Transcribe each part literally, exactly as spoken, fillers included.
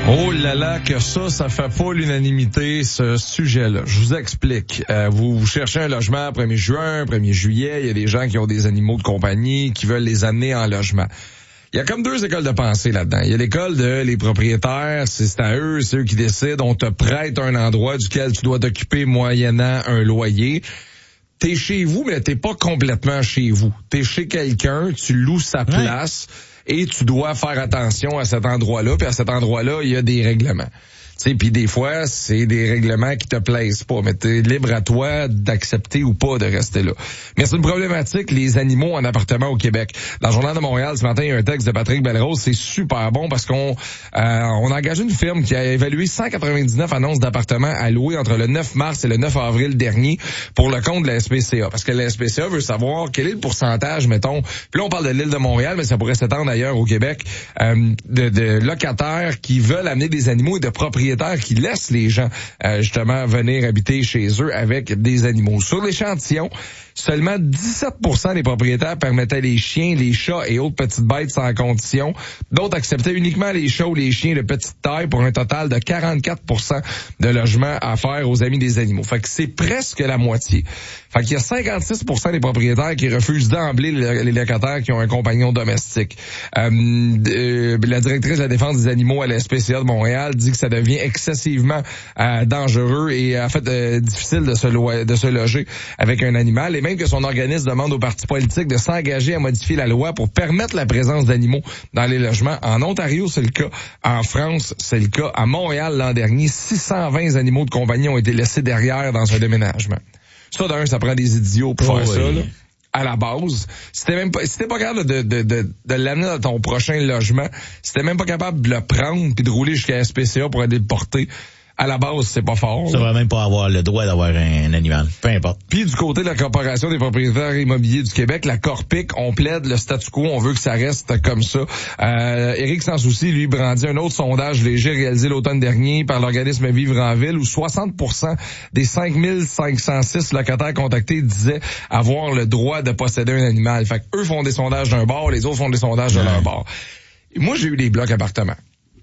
Oh là là, que ça, ça fait pas l'unanimité, ce sujet-là. Je vous explique. Euh, vous, vous cherchez un logement premier juin, premier juillet, il y a des gens qui ont des animaux de compagnie, qui veulent les amener en logement. Il y a comme deux écoles de pensée là-dedans. Il y a l'école de les propriétaires, c'est à eux, c'est eux qui décident, on te prête un endroit duquel tu dois t'occuper moyennant un loyer. T'es chez vous, mais t'es pas complètement chez vous. T'es chez quelqu'un, tu loues sa place, ouais. Et tu dois faire attention à cet endroit-là, puis à cet endroit-là, il y a des règlements. Tu sais, puis des fois, c'est des règlements qui te plaisent pas, mais t'es libre à toi d'accepter ou pas de rester là. Mais c'est une problématique, les animaux en appartement au Québec. Dans le Journal de Montréal, ce matin, il y a un texte de Patrick Belrose, c'est super bon parce qu'on euh, on a engagé une firme qui a évalué cent quatre-vingt-dix-neuf annonces d'appartements à louer entre le neuf mars et le neuf avril dernier pour le compte de la S P C A. Parce que la S P C A veut savoir quel est le pourcentage, mettons, puis là on parle de l'île de Montréal, mais ça pourrait s'étendre ailleurs au Québec, euh, de, de locataires qui veulent amener des animaux et de propriétaires qui laissent les gens euh, justement venir habiter chez eux avec des animaux. Sur l'échantillon, seulement dix-sept pour cent des propriétaires permettaient les chiens, les chats et autres petites bêtes sans condition. D'autres acceptaient uniquement les chats ou les chiens de petite taille pour un total de quarante-quatre pour cent de logements à faire aux amis des animaux. Fait que c'est presque la moitié. Fait qu'il y a cinquante-six pour cent des propriétaires qui refusent d'emblée les locataires qui ont un compagnon domestique. Euh, euh, la directrice de la défense des animaux à la S P C A de Montréal dit que ça devient excessivement euh, dangereux et en fait euh, difficile de se, lo- de se loger avec un animal, et même que son organisme demande aux partis politiques de s'engager à modifier la loi pour permettre la présence d'animaux dans les logements. En Ontario, c'est le cas. En France, c'est le cas. À Montréal, l'an dernier, six cent vingt animaux de compagnie ont été laissés derrière dans un déménagement. Ça, d'un, ça prend des idiots pour oh faire oui. ça, là. À la base, si t'es même pas, si t'es pas capable de, de, de, de l'amener dans ton prochain logement, si t'es même pas capable de le prendre puis de rouler jusqu'à S P C A pour aller le porter, à la base, c'est pas fort. Ça va même pas avoir le droit d'avoir un animal. Peu importe. Puis du côté de la Corporation des propriétaires immobiliers du Québec, la Corpic, on plaide le statu quo, on veut que ça reste comme ça. Euh, Éric Sans Souci, lui, brandit un autre sondage léger réalisé l'automne dernier par l'organisme Vivre en Ville, où soixante pour cent des cinq mille cinq cent six locataires contactés disaient avoir le droit de posséder un animal. Fait qu'eux font des sondages d'un bord, les autres font des sondages de leur bord. Et moi, j'ai eu des blocs appartements.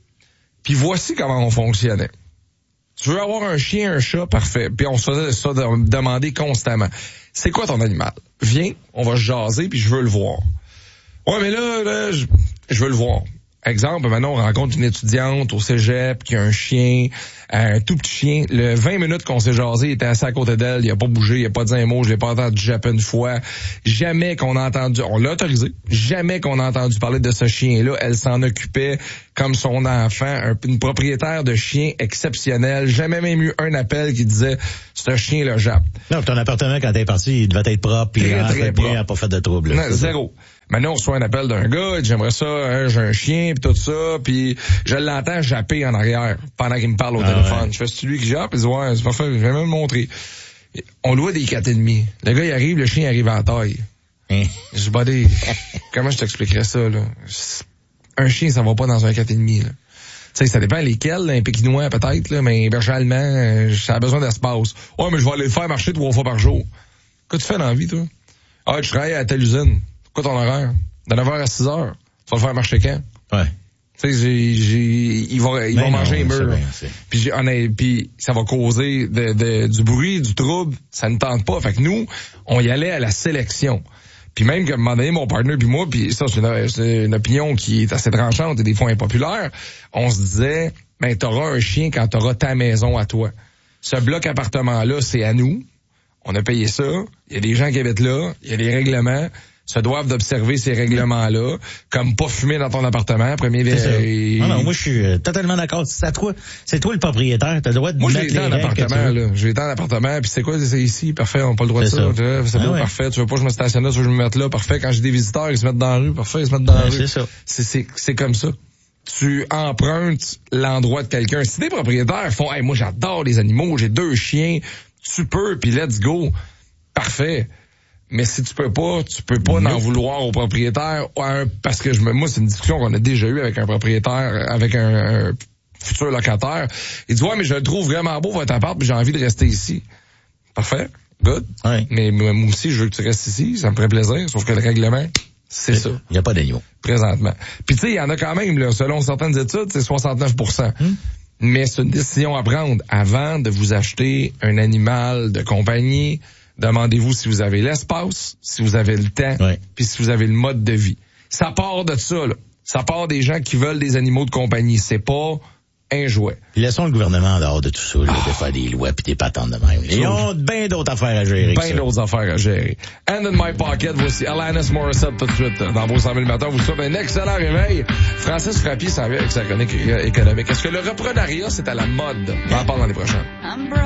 Puis voici comment on fonctionnait. Tu veux avoir un chien, un chat, parfait. Puis on se faisait ça de demander constamment. C'est quoi ton animal? Viens, on va jaser, puis je veux le voir. Ouais, mais là, là je, je veux le voir. Exemple, maintenant, on rencontre une étudiante au cégep qui a un chien, un tout petit chien. Le vingt minutes qu'on s'est jasé, il était assis à côté d'elle, il a pas bougé, il a pas dit un mot, je l'ai pas entendu japper une fois. Jamais qu'on a entendu, on l'a autorisé, jamais qu'on a entendu parler de ce chien-là. Elle s'en occupait comme son enfant, un, une propriétaire de chien exceptionnelle. Jamais même eu un appel qui disait, c'est un chien-là, jappe. Non, ton appartement, quand t'es parti, il devait être propre, puis il n'a pas fait de trouble. Non, zéro. Maintenant, on reçoit un appel d'un gars, il dit, j'aimerais ça, hein, j'ai un chien, puis tout ça, puis je l'entends japper en arrière pendant qu'il me parle au ah téléphone. Ouais. Je fais, c'est lui qui jappe, il dit, ouais, c'est parfait, je vais même le montrer. On louait des quatre et demi. Le gars, il arrive, le chien arrive en taille. Hein? Je dis, buddy, comment je t'expliquerais ça, là? Un chien, ça va pas dans un quatre et demi, là. Tu sais, ça dépend lesquels, là, un pékinois peut-être, là, mais un berger allemand, euh, ça a besoin d'espace. Ouais, mais je vais aller le faire marcher trois fois par jour. Qu'est-ce que tu fais dans la vie, toi? Ah, tu travailles à telle usine. Quoi ton horaire? De neuf heures à six heures. Tu vas le faire marcher quand? Ouais. Tu sais, j'ai, j'ai, ils vont, ils vont manger un mur. Puis, on a, puis ça va causer de, de, du bruit, du trouble. Ça ne tente pas. Fait que nous, on y allait à la sélection. Puis même qu'à un moment donné, mon partenaire puis moi, puis ça, c'est une, c'est une opinion qui est assez tranchante et des fois impopulaire, on se disait, ben, t'auras un chien quand t'auras ta maison à toi. Ce bloc appartement-là, c'est à nous. On a payé ça. Il y a des gens qui habitent là. Il y a des règlements. Se doivent d'observer ces règlements-là, comme pas fumer dans ton appartement. Premier des... Non, non, moi je suis totalement d'accord. C'est à toi, c'est toi le propriétaire. T'as le droit de moi, mettre les règles. Moi, j'ai été en appartement, là. J'ai été en appartement, puis c'est quoi, c'est ici, parfait. On n'a pas le droit de ça. ça. C'est ah beau, ouais. Parfait. Tu veux pas que je me stationne là, tu veux que je me mette là, parfait. Quand j'ai des visiteurs, ils se mettent dans la rue, parfait, ils se mettent dans ouais, la rue. C'est ça. C'est, c'est, c'est comme ça. Tu empruntes l'endroit de quelqu'un. Si des propriétaires font, hey, moi j'adore les animaux, j'ai deux chiens, tu peux, puis let's go, parfait. Mais si tu peux pas, tu peux pas n'en vouloir au propriétaire, parce que je me, moi, c'est une discussion qu'on a déjà eue avec un propriétaire, avec un, un futur locataire. Il dit, ouais, mais je le trouve vraiment beau, votre appart, puis j'ai envie de rester ici. Parfait. Good. Ouais. Mais moi aussi, je veux que tu restes ici, ça me ferait plaisir, sauf que le règlement, C'est ça. Il n'y a pas d'animaux. Présentement. Puis tu sais, il y en a quand même, là, selon certaines études, c'est soixante-neuf pour cent. Hum. Mais c'est une décision à prendre. Avant de vous acheter un animal de compagnie, demandez-vous si vous avez l'espace, si vous avez le temps, ouais. puis si vous avez le mode de vie. Ça part de ça, là. Ça part des gens qui veulent des animaux de compagnie. C'est pas un jouet. Puis laissons le gouvernement en dehors de tout ça, là, oh. de faire des lois puis des patentes de même. Ils ont bien d'autres affaires à gérer. Bien d'autres affaires à gérer. And in my pocket, voici Alanis Morissette tout de suite. Dans vos cent mille matins, vous souhaite un excellent réveil. Francis Frappier s'en vient avec sa chronique économique. Est-ce que le reprenariat, c'est à la mode? On en parle l'année prochaine.